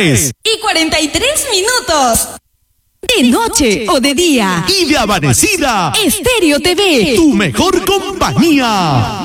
3:43. De noche o de día. Y de amanecida. Estéreo TV. Tu mejor compañía.